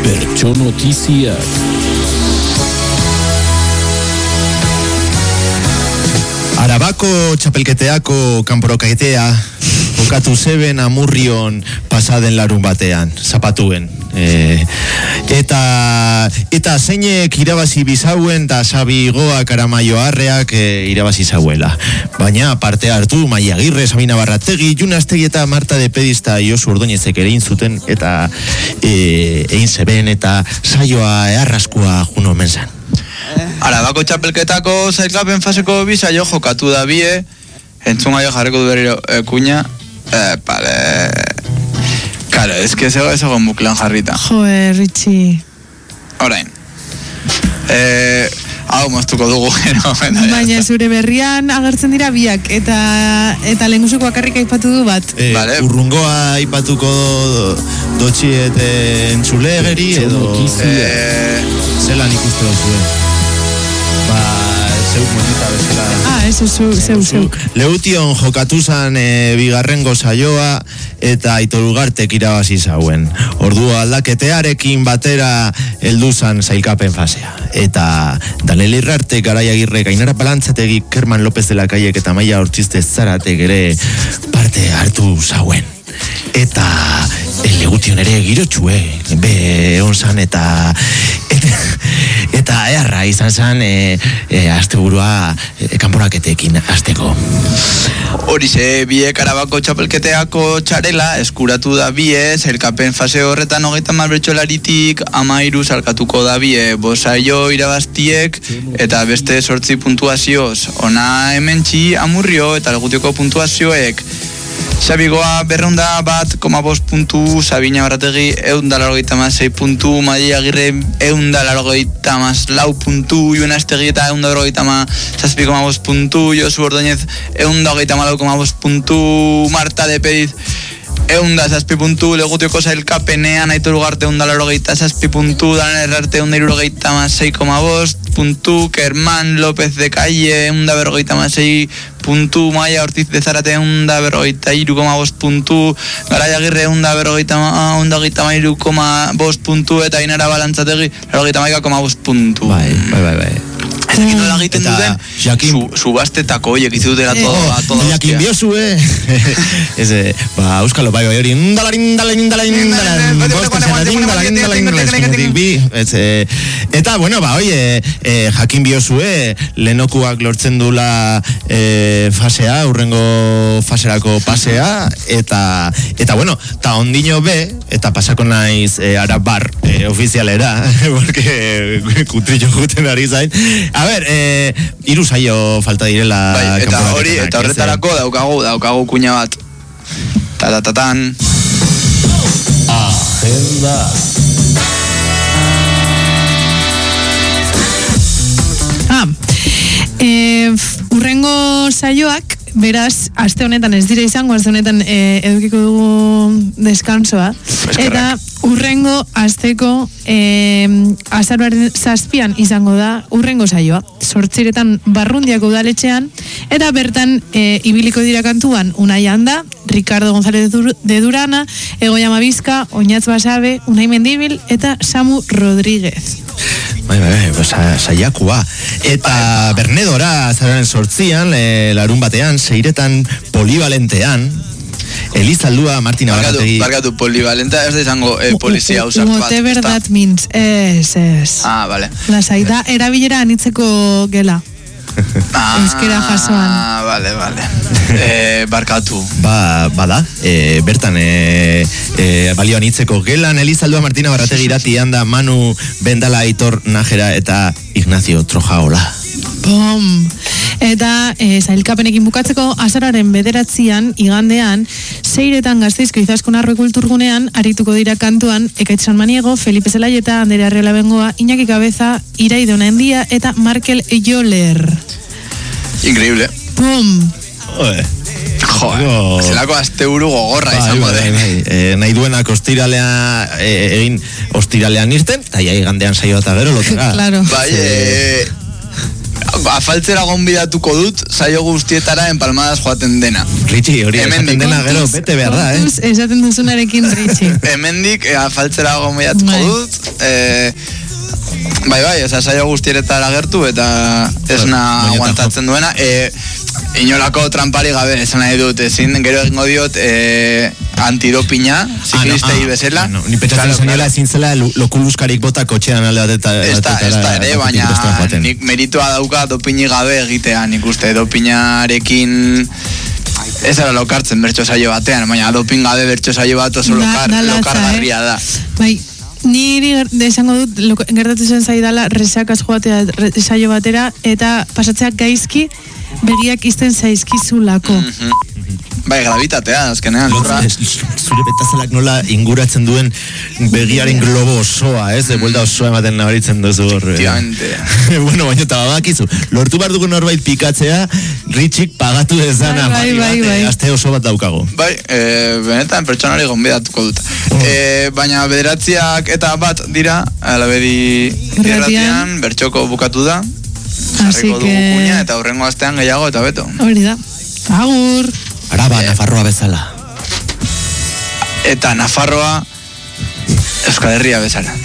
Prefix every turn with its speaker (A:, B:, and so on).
A: Bertso Notiziak.
B: Arabako txapelketeako kanporokatea bukatu zeben Amurrion pasaden larun batean, zapatuen. Eta zeinek irabazi bizauen da Xabi Goa Karamaio Arreak irabazi zauela. Baina parte hartu Maia Agirre, Sabina Barrategi, Juna Astegi eta Marta de Pedista Josu Ordoñezek ere zuten eta egin zeben eta saioa earraskua juno mensan.
C: Arabako txapelketako zailkapen faseko bisaio jokatu da bie, entzun gaio jarreko du berriro kuña, Claro, es que eso buklan jarrita.
D: Joder, Richie.
C: Orain. Hau moztuko dugu,
D: baina zure berrian agertzen dira biak, eta lehengusuko bakarrik aipatu du bat.
C: Vale.
B: Urrungoa aipatuko dotxiet entzulegeri edo zelan ikuste dozuen. Zeuk moneta bezala.
D: Eso, zeuk.
B: Leution jokatu zan bigarrengo saioa eta Aitor Ugartek irabazi zauen. Ordua aldaketearekin batera heldu zan zailkapen fasea. Eta Daniel Irrarte, Garai Agirre, Ainara Palantzategi, Kerman López de la Caiek eta Maia Ortxiste Zaratek ere parte hartu zauen. Eta Legution ere girotxue, be onzan eta earra izan zan asteburua kanporaketekin hasteko.
C: Horixe, biek Arabako txapelketeako txarela eskuratu da bie, zailkapen fase horretan 30 bertsolaritik 13 salkatuko da bie, bosaio irabaztiek eta beste 8 puntuazioz. Ona hementsi Amurrio eta Legutioko puntuazioek. Xabi Goa 101,5 puntu, Sabina Barrategi 186 puntu, Maia Agirre 184 puntu, Juna Astegi eta 187,5 puntu, Josu Ordoñez 124,5 puntu, Marta de Pediz 107 puntu, Legutioko zailkapenean Aitor Ugarte 187 puntu, Daniel Herrarte 176,5 puntu, Kerman López de Calle 146 puntu, Maia Ortiz de Zarate 143,5 puntu, Garai Agirre 143,5 puntu eta Ainara Balantzategi 91,5 puntu.
B: Bai.
C: Ez dakit nola egiten duten subastetako horiek izi dutela toda
B: Jakin biozue Euskalo bai hori eta bueno jakin biozue lehenokuak lortzen dula fasea, urrengo faserako pasea eta bueno, ta ondino be eta pasako naiz arabar ofizialera porque kutrillo juten ari zain. A ver, 3 saio falta direla.
C: Bai, eta horretarako daukagu kuña bat. Tatatatan.
A: Agenda.
D: Urrengo saioak, beraz, aste honetan ez dira izango, aste honetan edukiko dugu deskansoa. Eta urrengo asteko azaroaren 7 izango da urrengo saioa. 8 Barrundiako udaletxean, eta bertan ibiliko dira kantuan Unai Anda, Ricardo González de Durana, Egoia Mabizka, Oñatz Basabe, Unai Mendibil eta Samu Rodríguez.
B: Bai, saiakua. Eta Bernedora azaroaren 8 larun batean, 6 polivalentean, Elizaldua Martina Barategi.
C: Barkatu, polivalenta ez da izango polizia usart bat.
D: Whatever that means. Es.
C: Vale.
D: Lasai da, erabilera anitzeko gela. Euskera jasoan.
C: Vale. Barkatu.
B: Bada, bertan balio anitzeko gelan, Elizaldua Martina Barategi Irati Anda, Manu Bendala Aitor Najera eta Ignacio Trojaola.
D: Bom! Eta zailkapenekin bukatzeko azararen 9 igandean 6 Gasteizko Izaskun Arroe Kulturgunean arituko dira kantuan Ekaitz San Maniego, Felipe Zelaieta, Andere Arriola Bengoa, Iñaki Cabeza, Iraide Onaendia eta Markel Joler.
C: Increíble.
D: Bom!
C: Joder, zelako asteburu gogorra izango
B: de. Nahi duenak egin ostiralean irten, eta igandean saioa eta gero lotera.
D: Claro.
C: Afaltzera gonbidatuko dut saio guztietara enpalmadas joaten dena.
B: Richie, hori esaten dena gero bete behar da,
D: Esaten duzunarekin, Richie.
C: Hemendik afaltzera gonbidatuko dut Bai, saio guztieretara gertu eta esna aguantatzen duena. Inolako trampari gabe, esan nahi dut, ezin gero egingo diot antidopina, ziklistei bezala.
B: Ni pentsatzen zaniola ezin zela lokuluskarik bota kotxean alde batetara.
C: Ez da ere, baina nik meritua dauka dopini gabe egitea, nik uste dopinarekin ez ara lokartzen bertso saio batean, baina dopin gabe bertso saio bat oso lokargarria da.
D: Bai, niri esango dut, gertatu zen zaidala resakaz joatea saio batera, eta pasatzeak gaizki begiak izten zaizkizulako.
C: Bai, gravitatea, azkenean.
B: Zure betazalak nola inguratzen duen begiaren globo osoa, ez? De buelta osoa ematen nabaritzen duzu hor.
C: Efectivamente.
B: Bueno, baina eta bakizu, lortu behar dugu norbait pikatzea, Ritxik pagatu dezana.
D: Bai.
B: Aste oso bat daukago.
C: Bai, benetan pertsonari gonbidatuko dut. Baina bederatziak eta bat dira, alabedi irratian, bertxoko bukatu da. Jarriko dugu kuña eta hurrengo astean gehiago eta beto.
D: Hori da. Agur.
B: Araba, Nafarroa bezala.
C: Eta Nafarroa Euskal Herria bezala.